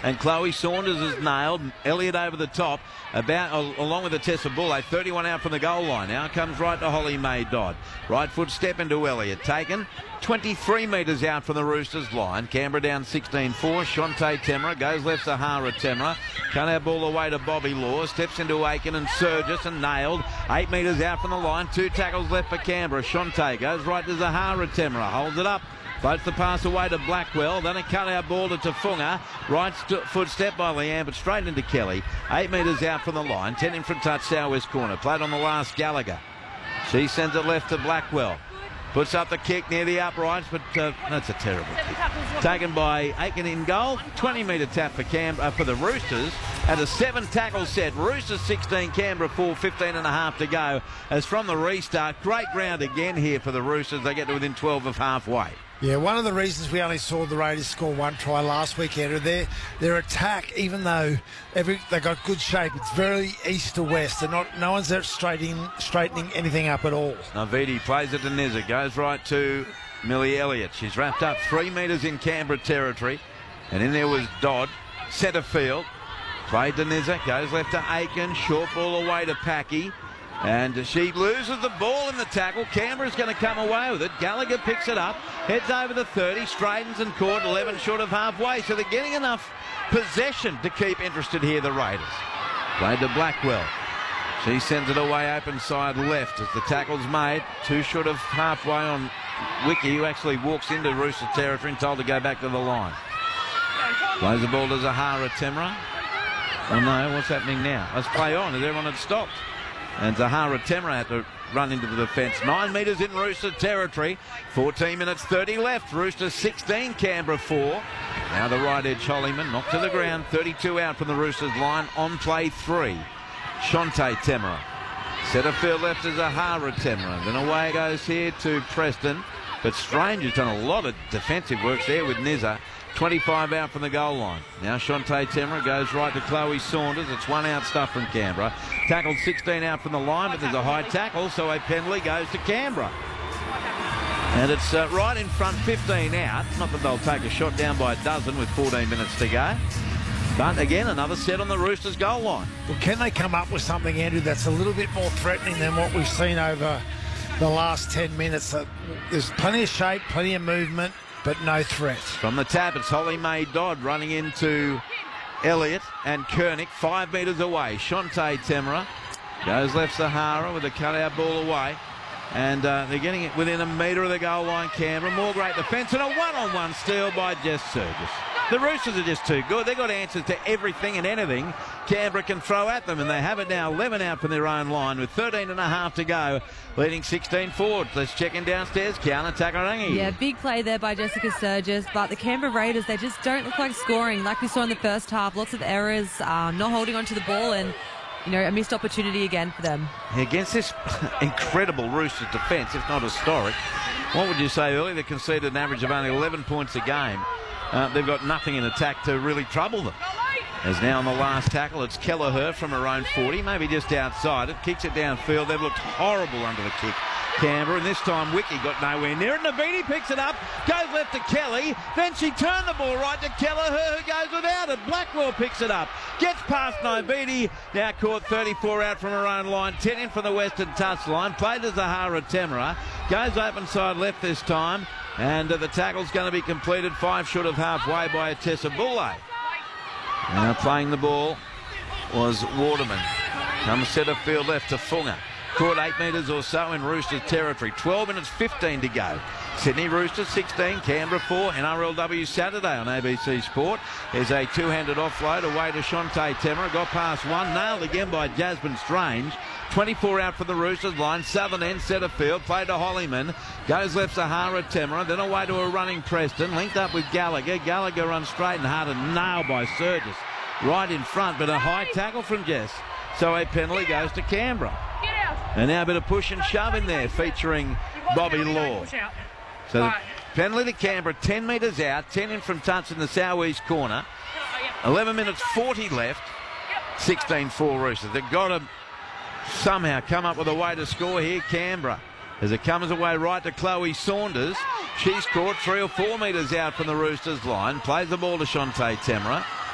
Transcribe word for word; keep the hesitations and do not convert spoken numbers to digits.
and Chloe Saunders is nailed. Elliott over the top, about along with the Tessa Bulle, thirty-one out from the goal line. Now comes right to Holly May Dodd. Right foot step into Elliott, taken twenty-three metres out from the Roosters line. Canberra down sixteen four. Shante Temera goes left, Zahara Temera. Cut our ball away to Bobby Law. Steps into Aiken and Surgis and nailed. Eight metres out from the line. Two tackles left for Canberra. Shante goes right to Zahara Temera. Holds it up. Floats the pass away to Blackwell. Then a cut-out ball to Tafunga. Right st- foot step by Leanne, but straight into Kelly. Eight metres out from the line. Ten in from touch, southwest corner. Played on the last, Gallagher. She sends it left to Blackwell. Puts up the kick near the uprights, but uh, that's a terrible kick. Taken by Aiken in goal. twenty metre tap for Cam uh, for the Roosters. And a seven tackle set. Roosters sixteen, Canberra four, fifteen and a half to go. As from the restart, great ground again here for the Roosters. They get to within twelve of halfway. Yeah, one of the reasons we only saw the Raiders score one try last weekend, their their attack, even though every they got good shape, it's very east to west. They're not, no one's there straightening straightening anything up at all. Navidi plays it to Nizza, goes right to Millie Elliott. She's wrapped up three metres in Canberra territory, and in there was Dodd, centre field. Played to Nizza, goes left to Aiken, short ball away to Packy. And she loses the ball in the tackle. Canberra's going to come away with it. Gallagher picks it up, heads over the thirty, straightens and caught eleven short of halfway. So they're getting enough possession to keep interested here, the Raiders. Played to Blackwell. She sends it away open side left as the tackle's made. Two short of halfway on Wiki, who actually walks into Rooster territory and told to go back to the line. Plays the ball to Zahara Temera. Oh no, what's happening now? Let's play on as everyone had stopped. And Zahara Temera had to run into the defence. Nine metres in Rooster territory. fourteen minutes thirty left. Roosters sixteen, Canberra four. Now the right edge Hollyman knocked to the ground. thirty-two out from the Roosters line. On play three. Shante Temera. Centre field left to Zahara Temera. Then away goes here to Preston. But Strange has done a lot of defensive work there with Nizza. twenty-five out from the goal line. Now Shante Temera goes right to Chloe Saunders. It's one out stuff from Canberra. Tackled sixteen out from the line, but there's a high tackle, so a penalty goes to Canberra. And it's uh, right in front, fifteen out. Not that they'll take a shot down by a dozen with fourteen minutes to go. But again, another set on the Roosters goal line. Well, can they come up with something, Andrew, that's a little bit more threatening than what we've seen over the last ten minutes? Uh, there's plenty of shape, plenty of movement, but no threat. From the tap, it's Holly May Dodd running into Elliott and Kernick, five metres away. Shante Temera goes left Sahara with a cut-out ball away. And uh, they're getting it within a metre of the goal line, Canberra. More great defence and a one-on-one steal by Jess Surgis. The Roosters are just too good. They've got answers to everything and anything Canberra can throw at them, and they have it now eleven out from their own line with thirteen and a half to go, leading sixteen forward. Let's check in downstairs. Kiana Takarangi. Yeah, big play there by Jessica Surgis, but the Canberra Raiders, they just don't look like scoring like we saw in the first half. Lots of errors, uh, not holding onto the ball, and you know, a missed opportunity again for them. Against this incredible Roosters defence, if not historic, what would you say earlier? They conceded an average of only eleven points a game. Uh, they've got nothing in attack to really trouble them. As now on the last tackle, it's Kelleher from her own forty, maybe just outside it. Kicks it downfield. They've looked horrible under the kick, Canberra, and this time Wiki got nowhere near it. Navidi picks it up, goes left to Kelly, then she turned the ball right to Kelleher, who goes without it. Blackwell picks it up, gets past Navidi, now caught thirty-four out from her own line, ten in from the western touch line, played to Zahara Temera, goes open side left this time, and uh, the tackle's going to be completed five short of halfway by Tessa Bulle. Now playing the ball was Waterman. Comes centre field left to Funga. Caught eight metres or so in Roosters territory. twelve minutes fifteen to go. Sydney Roosters sixteen, Canberra four, N R L W Saturday on A B C Sport. There's a two-handed offload away to Shante Temera. Got past one, nailed again by Jasmine Strange. twenty-four out from the Roosters line. Southern end centre field. Played to Hollyman. Goes left Sahara Temera. Then away to a running Preston. Linked up with Gallagher. Gallagher runs straight and hard and nailed by Surgis. Right in front, but a high tackle from Jess. So a penalty goes to Canberra. And now a bit of push and shove in there featuring Bobby Law. So the penalty to Canberra, ten metres out, ten in from touch in the south-east corner. eleven minutes forty left, sixteen four Roosters. They've got to somehow come up with a way to score here, Canberra. As it comes away right to Chloe Saunders. She's caught three or four metres out from the Roosters line. Plays the ball to Shante Temera.